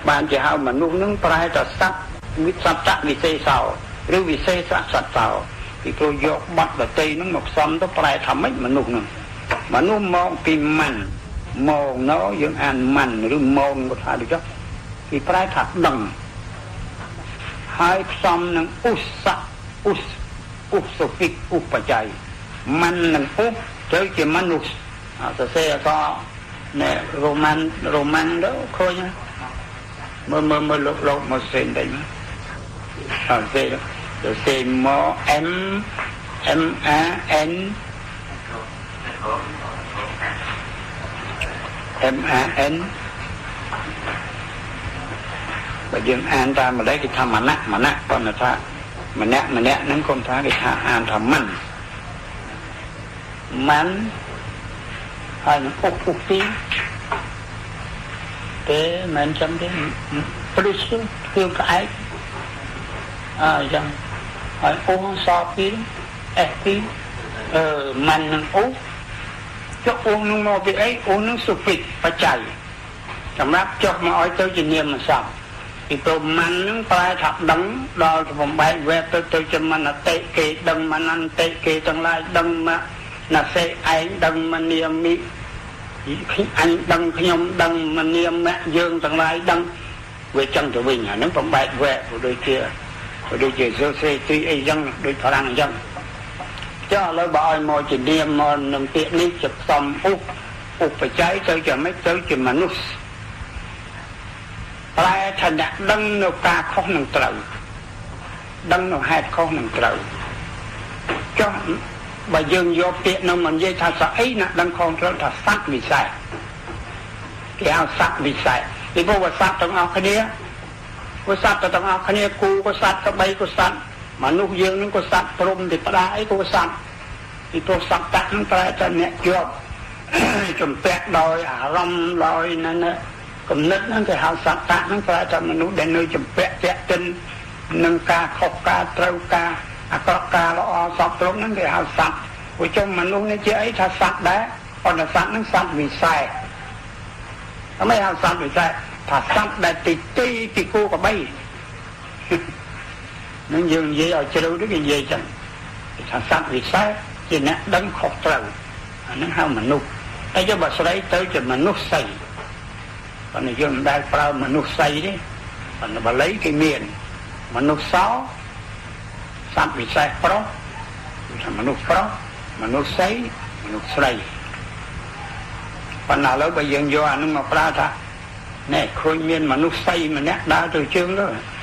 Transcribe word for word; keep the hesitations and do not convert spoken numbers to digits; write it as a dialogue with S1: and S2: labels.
S1: បានជាហៅមនុស្សនឹងប្រែតែសត្វវិសត្វវិសេសោឬវិសេសសត្វសោពីព្រោះយកបាត់ដតីនឹងមកផ្សំទៅប្រែថាម៉េចមនុស្សនឹងមនុស្សមកពីម៉ាន់មកណោយើងអានម៉ាន់ឬមកគាត់ថាដូចចុះពីប្រែថាដឹងហើយផ្សំនឹងឧស្សៈឧសឧសពិកឧបច្ច័យម៉ាន់នឹងឧបទៅជាមនុស្សអត់សរសេរអក្សរណែរ៉ូម៉ាន់រ៉ូម៉ាន់ទៅឃើញមើលមើលមើលលោកលោកមកសេនដែរអត់សេសរសេរមក M M A N M A N បើយើងអានតាមម្ដេចគេថាមណៈមណៈគាត់ថាម្នាក់ម្នាក់ហ្នឹងគាត់ថាគេថាអានថាមិនមិនហើយនឹងពុកពុកទីទេមិនចាំទេព្រឹសគឺក្អែកអើយ៉ាងហើយអូនសពីអេពីអឺមិននឹងអូចុះអូននឹងមកពីអីអូននឹងសុភិកបច្ច័យសម្រាប់ចុះមកឲ្យទៅជានាមសព្ទពីព្រោះមិននឹងប្រែថាដឹងដល់បំបែកវេទៅទៅជាមនតិគេដឹងមនន្តិគេទាំងឡាយដឹងមកណាសេឯងដឹងមនាមិអញដឹងខ្ញុំដឹងមនាមយើងទាំងឡាយដឹងវាចឹងទៅវិញអានឹងបំបែកវេដូចជាដូចជាសរសេរទីអីចឹងដូចផលាំងអញ្ចឹងចុះឥឡូវបើឲ្យមកជានាមមកនឹងពាក្យនេះជាផ្សំឧបឧបច្ច័យទៅជាមិនទៅជាមនុស្សប្រែថាអ្នកដឹងនៅការខុសនឹងត្រូវដឹងនៅហេតុខុសនឹងត្រូវចុះបើយើងយកពាក្យនោះមិននិយាយថាស្អីណាដឹងខុសត្រូវថាសត្វវិសេសគេហៅសត្វវិសេសពីព្រោះសត្វទាំងអស់គ្នាក៏សត្វទាំងអស់គ្នាគូក៏សត្វក្បីក៏សត្វមនុស្សយើងនឹងក៏សត្វព្រំទេផ្ដាអីក៏សត្វពីព្រោះសត្វតាក់នឹងប្រែតែអ្នកជាប់ចំពាក់ដោយអារម្មណ៍ដោយណាណាគំនិតហ្នឹងគេហៅសត្វតាក់ហ្នឹងប្រែតែមនុស្សដែលនៅចំពាក់ពាក់ទិននឹងការខុសការត្រូវការអាក្រក់ការល្អសពត្រង់ហ្នឹងគេហៅសត្វព្រោះចំមនុស្សនេះជាអីថាសត្វដែរប៉ុន្តែសត្វហ្នឹងសត្វវិសេសអមិនហៅសត្វវិសេសថាសត្វដែលទីទីពីគូក្បីនឹងយើងនិយាយឲ្យជ្រៅទៅគេនិយាយចឹងថាសត្វវិសេសជាអ្នកដឹងខុសត្រូវអាហ្នឹងហៅមនុស្សតែចុះបើស្រីទៅជាមនុស្សស័យប៉ុន្តែយើងមិនដែលប្រើមនុស្សស័យទេប៉ុន្តែបាលីគេមានមនុស្សសោសត្វវិសេសប្រុសគឺថាមនុស្សប្រុសមនុស្សស័យមនុស្សស្រីប៉ុន្តែឥឡូវបើយើងយកអាហ្នឹងមកប្រើថាណែឃើញមានមនុស្សស័យម្នាក់ដើរទៅជើងទៅ